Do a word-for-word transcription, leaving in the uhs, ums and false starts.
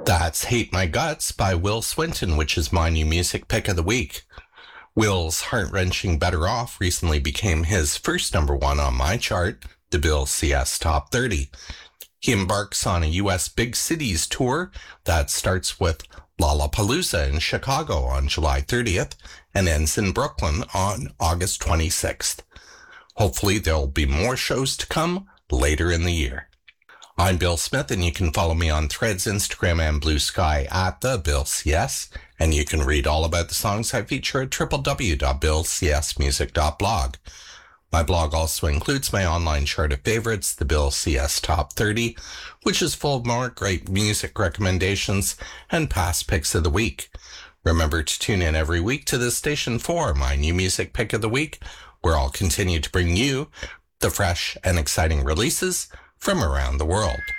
That's Hate My Guts by Will Swinton, which is my new music pick of the week. Will's heart-wrenching Better Off recently became his first number one on my chart, the Bill C S Top thirty. He embarks on a U S big cities tour that starts with Lollapalooza in Chicago on July thirtieth and ends in Brooklyn on August twenty-sixth. Hopefully there'll be more shows to come later in the year. I'm Bill Smith, and you can follow me on Threads, Instagram, and Blue Sky at the Bill C S, and you can read all about the songs I feature at w w w dot bill c s music dot blog. My blog also includes my online chart of favorites, the Bill C S Top thirty, which is full of more great music recommendations and past picks of the week. Remember to tune in every week to this station for my new music pick of the week, where I'll continue to bring you the fresh and exciting releases from around the world.